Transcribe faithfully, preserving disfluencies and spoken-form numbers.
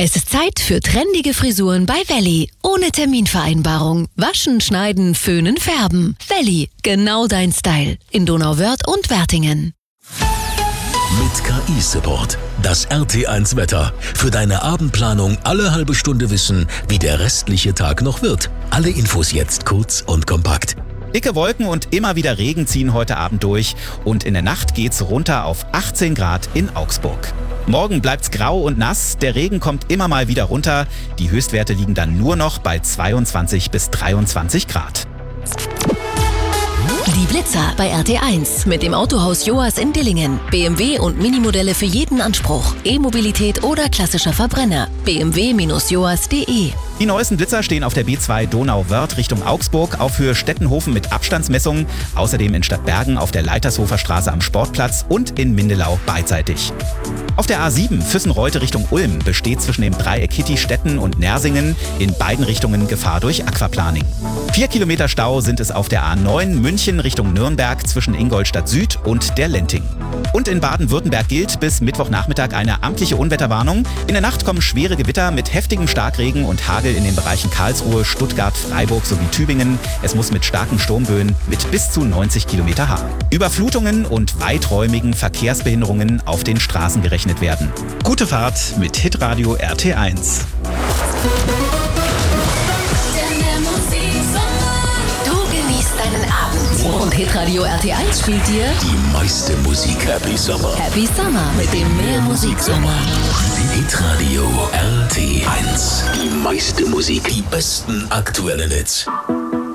Es ist Zeit für trendige Frisuren bei Welli. Ohne Terminvereinbarung. Waschen, schneiden, föhnen, färben. Welli, genau dein Style. In Donauwörth und Wertingen. Mit K I-Support. Das R T eins Wetter. Für deine Abendplanung alle halbe Stunde wissen, wie der restliche Tag noch wird. Alle Infos jetzt kurz und kompakt. Dicke Wolken und immer wieder Regen ziehen heute Abend durch und in der Nacht geht's runter auf achtzehn Grad in Augsburg. Morgen bleibt's grau und nass, der Regen kommt immer mal wieder runter. Die Höchstwerte liegen dann nur noch bei zweiundzwanzig bis dreiundzwanzig Grad. Die Blitzer bei R T eins mit dem Autohaus Joas in Dillingen. B M W und Minimodelle für jeden Anspruch. E-Mobilität oder klassischer Verbrenner. b m w Bindestrich joas punkt de. Die neuesten Blitzer stehen auf der B zwei Donauwörth Richtung Augsburg, auf Höhe Stettenhofen mit Abstandsmessungen, außerdem in Stadtbergen auf der Leitershofer Straße am Sportplatz und in Mindelau beidseitig. Auf der A sieben Füssen-Reute Richtung Ulm besteht zwischen dem Dreieck Hitti-Stetten und Nersingen in beiden Richtungen Gefahr durch Aquaplaning. Vier Kilometer Stau sind es auf der A neun München Richtung Nürnberg zwischen Ingolstadt Süd und der Lenting. Und in Baden-Württemberg gilt bis Mittwochnachmittag eine amtliche Unwetterwarnung. In der Nacht kommen schwere Gewitter mit heftigem Starkregen und Hagel in den Bereichen Karlsruhe, Stuttgart, Freiburg sowie Tübingen. Es muss mit starken Sturmböen mit bis zu neunzig Kilometer H. Überflutungen und weiträumigen Verkehrsbehinderungen auf den Straßen gerechnet werden. Gute Fahrt mit Hitradio R T eins. Du genießt deinen Abend. Und Hitradio R T eins spielt dir Die meiste Musik Happy Summer. Happy Summer mit dem Mehr Musiksommer. Hitradio R T eins. Die meiste Musik, die besten aktuellen Hits.